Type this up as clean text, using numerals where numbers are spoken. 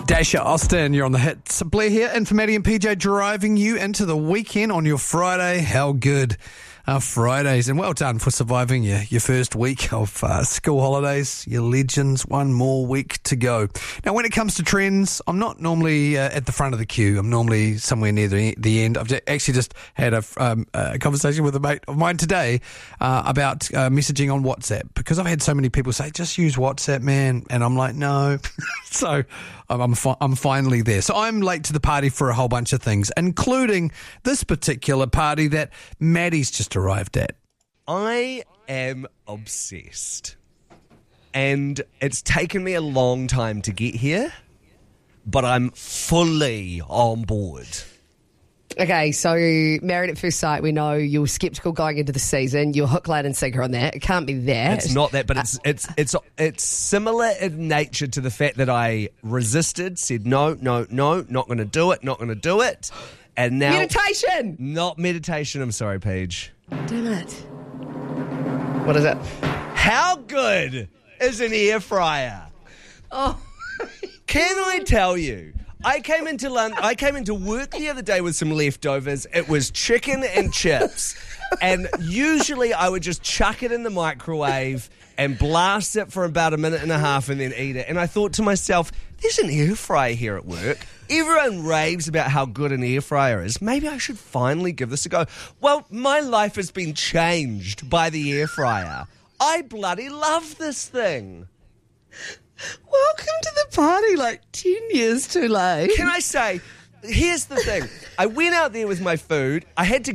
Dasha Austin, you're on the hits. Blair here, and for Maddie and PJ driving you into the weekend on your Friday. How good are Fridays? And well done for surviving your first week of school holidays. Your legends, one more week to go. Now, when it comes to trends, I'm not normally at the front of the queue. I'm normally somewhere near the end. I've actually just had a conversation with a mate of mine today about messaging on WhatsApp, because I've had so many people say, just use WhatsApp, man. And I'm like, no. So I'm finally there. So I'm late to the party for a whole bunch of things, including this particular party that Maddie's just arrived at. I am obsessed. And it's taken me a long time to get here, but I'm fully on board. Okay, so Married at First Sight, we know you were sceptical going into the season. You're hook, line and sinker on that. It can't be that. It's not that, but it's similar in nature to the fact that I resisted, said no, not going to do it. And now... Meditation! Not meditation, I'm sorry, Paige. Damn it. What is it? How good is an air fryer? Oh. Can I tell you? I came into work the other day with some leftovers. It was chicken and chips. And usually I would just chuck it in the microwave and blast it for about a minute and a half and then eat it. And I thought to myself, there's an air fryer here at work. Everyone raves about how good an air fryer is. Maybe I should finally give this a go. Well, my life has been changed by the air fryer. I bloody love this thing. Welcome to the party, like 10 years too late. Can I say, here's the thing. I went out there with my food. I had to